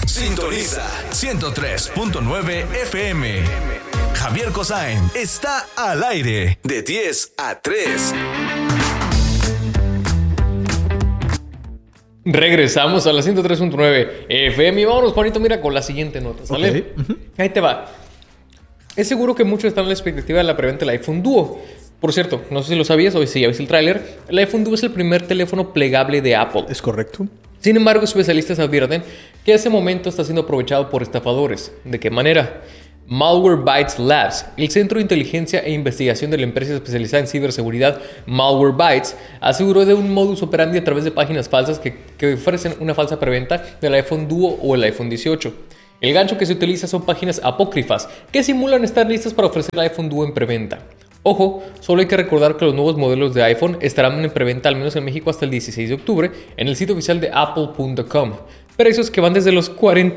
Sintoniza 103.9 FM. Javier Kosain está al aire de 10 a 3. Regresamos a la 103.9 FM y vámonos, Juanito, mira, con la siguiente nota, ¿sale? Okay. Ahí te va. Es seguro que muchos están en la expectativa de la preventa del iPhone Duo. Por cierto, no sé si lo sabías, hoy sí ya viste el tráiler. El iPhone Duo es el primer teléfono plegable de Apple. ¿Es correcto? Sin embargo, especialistas advierten que ese momento está siendo aprovechado por estafadores. ¿De qué manera? Malwarebytes Labs, el centro de inteligencia e investigación de la empresa especializada en ciberseguridad Malwarebytes, aseguró de un modus operandi a través de páginas falsas que ofrecen una falsa preventa del iPhone Duo o el iPhone 18. El gancho que se utiliza son páginas apócrifas que simulan estar listas para ofrecer el iPhone Duo en preventa. Ojo, solo hay que recordar que los nuevos modelos de iPhone estarán en preventa al menos en México hasta el 16 de octubre en el sitio oficial de apple.com. Precios que van desde los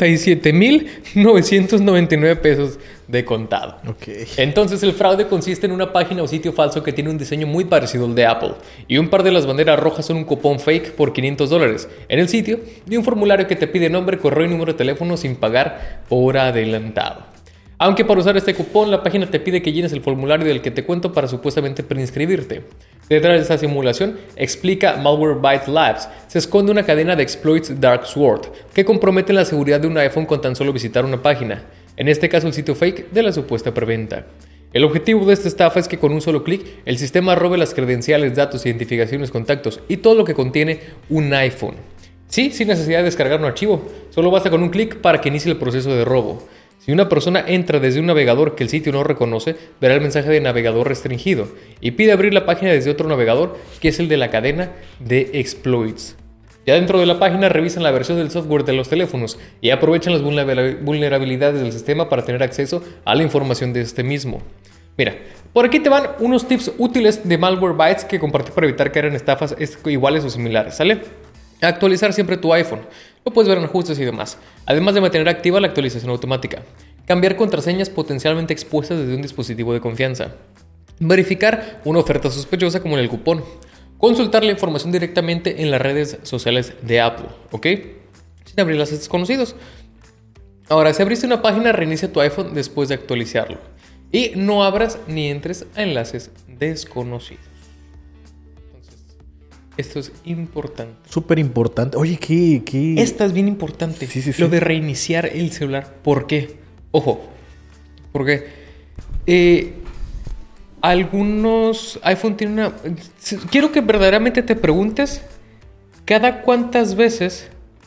47,999 pesos de contado. Okay. Entonces el fraude consiste en una página o sitio falso que tiene un diseño muy parecido al de Apple. Y un par de las banderas rojas son un cupón fake por $500 en el sitio y un formulario que te pide nombre, correo y número de teléfono sin pagar por adelantado. Aunque para usar este cupón, la página te pide que llenes el formulario del que te cuento para supuestamente preinscribirte. Detrás de esta simulación, explica Malwarebytes Labs, se esconde una cadena de exploits Dark Sword que comprometen la seguridad de un iPhone con tan solo visitar una página. En este caso, el sitio fake de la supuesta preventa. El objetivo de esta estafa es que con un solo clic, el sistema robe las credenciales, datos, identificaciones, contactos y todo lo que contiene un iPhone. Sí, sin necesidad de descargar un archivo, solo basta con un clic para que inicie el proceso de robo. Si una persona entra desde un navegador que el sitio no reconoce, verá el mensaje de navegador restringido y pide abrir la página desde otro navegador, que es el de la cadena de exploits. Ya dentro de la página revisan la versión del software de los teléfonos y aprovechan las vulnerabilidades del sistema para tener acceso a la información de este mismo. Mira, por aquí te van unos tips útiles de Malwarebytes que compartí para evitar caer en estafas iguales o similares, ¿sale? Actualizar siempre tu iPhone. Lo puedes ver en ajustes y demás. Además de mantener activa la actualización automática. Cambiar contraseñas potencialmente expuestas desde un dispositivo de confianza. Verificar una oferta sospechosa como en el cupón. Consultar la información directamente en las redes sociales de Apple, ¿ok? Sin abrir enlaces desconocidos. Ahora, si abriste una página, reinicia tu iPhone después de actualizarlo. Y no abras ni entres a enlaces desconocidos. Esto es importante. Súper importante. Oye, ¿qué? Esta es bien importante. Sí. Lo de reiniciar el celular. ¿Por qué? Ojo. Porque algunos iPhone tienen una... Quiero que verdaderamente te preguntes cada cuántas veces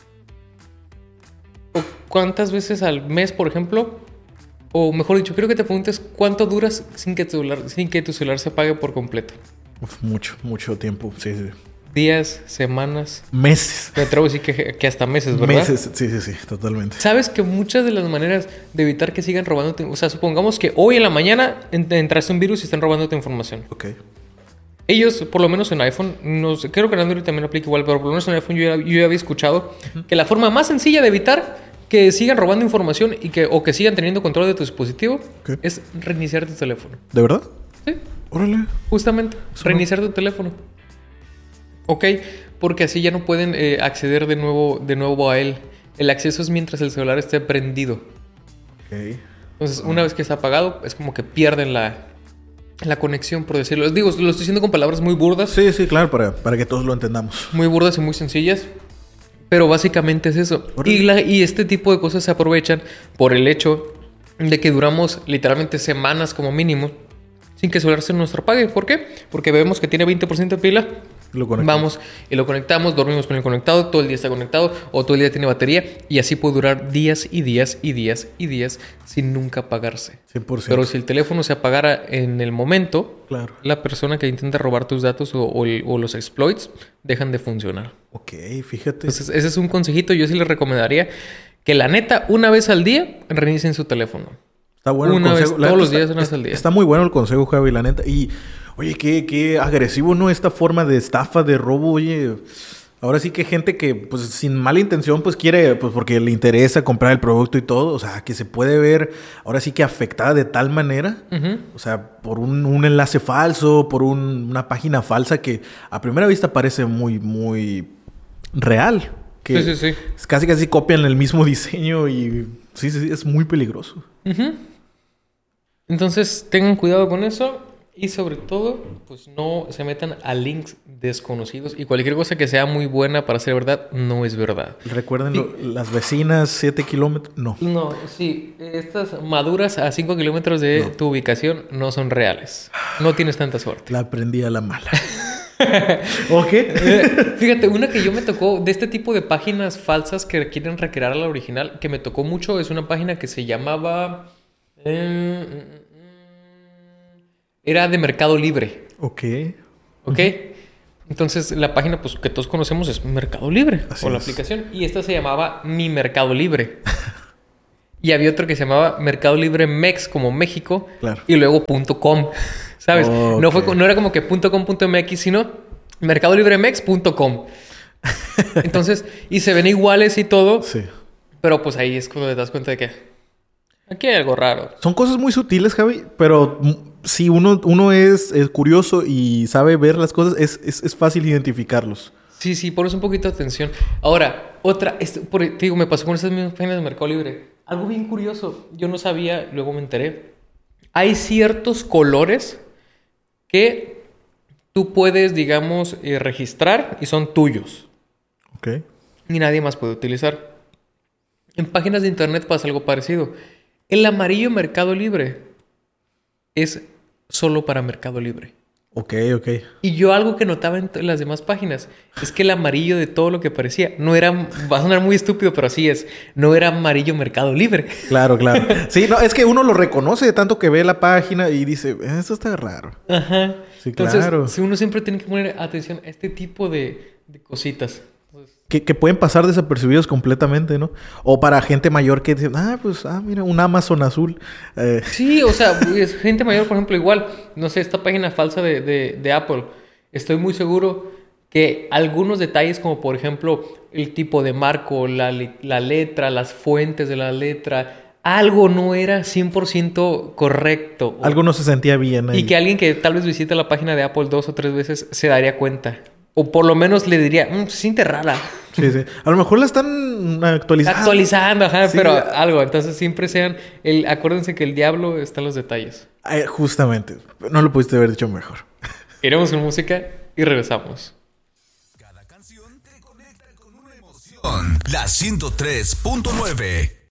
o cuántas veces al mes, por ejemplo, o mejor dicho, quiero que te preguntes cuánto duras sin que tu celular se apague por completo. Uf, mucho tiempo. Sí. Días, semanas, meses. Me atrevo a decir que hasta meses, ¿verdad? Meses, sí, totalmente. Sabes que muchas de las maneras de evitar que sigan robándote, o sea, supongamos que hoy en la mañana entraste un virus y están robándote información. Ok. Ellos, por lo menos en iPhone, no sé, creo que en Android también aplica igual, pero por lo menos en iPhone yo ya había escuchado que la forma más sencilla de evitar que sigan robando información o que sigan teniendo control de tu dispositivo es reiniciar tu teléfono. ¿De verdad? Sí. Órale. Justamente, reiniciar tu teléfono. Ok, porque así ya no pueden acceder de nuevo a él. El acceso es mientras el celular esté prendido. Ok. Entonces, una vez que está apagado, es como que pierden la conexión, por decirlo. Digo, lo estoy diciendo con palabras muy burdas. Sí, claro, para que todos lo entendamos. Muy burdas y muy sencillas. Pero básicamente es eso. Y este tipo de cosas se aprovechan por el hecho de que duramos literalmente semanas como mínimo sin que el celular se nos apague. ¿Por qué? Porque vemos que tiene 20% de pila. Vamos y lo conectamos, dormimos con el conectado, todo el día está conectado o todo el día tiene batería y así puede durar días y días y días y días sin nunca apagarse. 100%. Pero si el teléfono se apagara en el momento, claro, la persona que intenta robar tus datos o los exploits dejan de funcionar. Ok, fíjate. Entonces ese es un consejito. Yo sí les recomendaría que la neta, una vez al día, reinicien su teléfono. Está bueno el consejo. Todos los días, una vez al día. Está muy bueno el consejo, Javi, la neta. Y, oye, qué agresivo, ¿no? Esta forma de estafa, de robo, oye. Ahora sí que gente que, pues, sin mala intención, pues, quiere, pues, porque le interesa comprar el producto y todo. O sea, que se puede ver, ahora sí que afectada de tal manera. Uh-huh. O sea, por un enlace falso, por una página falsa que a primera vista parece muy, muy real. Que Sí. casi copian el mismo diseño y sí, es muy peligroso. Ujú. Entonces, tengan cuidado con eso. Y sobre todo, pues no se metan a links desconocidos. Y cualquier cosa que sea muy buena para ser verdad, no es verdad. Recuerden, Sí. las vecinas, 7 kilómetros. No. No, sí. Estas maduras a 5 kilómetros de tu ubicación no son reales. No tienes tanta suerte. La aprendí a la mala. ¿O qué? Fíjate, una que yo me tocó de este tipo de páginas falsas que quieren recrear a la original, que me tocó mucho, es una página que se llamaba... era de Mercado Libre. Ok. ¿Ok? Entonces, la página pues, que todos conocemos es Mercado Libre. Así o la es. aplicación. Y esta se llamaba Mi Mercado Libre. Y había otro que se llamaba Mercado Libre Mex, como México. Claro. Y luego .com. ¿Sabes? Oh, No, ok. no era como que .com.mx, sino mercadolibremex.com. Entonces, y se ven iguales y todo. Sí. Pero pues ahí es cuando te das cuenta de que aquí hay algo raro. Son cosas muy sutiles, Javi, pero si uno es curioso y sabe ver las cosas, es fácil identificarlos. Sí, pones un poquito de atención. Ahora, otra, te digo, me pasó con esas mismas páginas de Mercado Libre. Algo bien curioso, yo no sabía, luego me enteré. Hay ciertos colores que tú puedes, digamos, registrar y son tuyos. Ok. Ni nadie más puede utilizar. En páginas de internet pasa algo parecido. El amarillo Mercado Libre es solo para Mercado Libre. Ok. Y yo algo que notaba en las demás páginas es que el amarillo de todo lo que parecía no era... Va a sonar muy estúpido, pero así es. No era amarillo Mercado Libre. Claro. Sí, no, es que uno lo reconoce de tanto que ve la página y dice, esto está raro. Ajá. Sí, Entonces, claro. si uno siempre tiene que poner atención a este tipo de cositas. Entonces, Que pueden pasar desapercibidos completamente, ¿no? O para gente mayor que dice, mira, un Amazon azul. sí, o sea, es gente mayor, por ejemplo, igual. No sé, esta página falsa de Apple. Estoy muy seguro que algunos detalles, como por ejemplo el tipo de marco, la letra, las fuentes de la letra, algo no era 100% correcto. Algo no se sentía bien ahí. Y que alguien que tal vez visite la página de Apple 2 o 3 veces se daría cuenta. O por lo menos le diría, se siente rara. Sí. A lo mejor la están actualizando. Actualizando, ajá, Sí. pero algo. Entonces siempre sean... acuérdense que el diablo está en los detalles. Justamente. No lo pudiste haber dicho mejor. Iremos con música y regresamos. Cada canción te conecta con una emoción. La 103.9.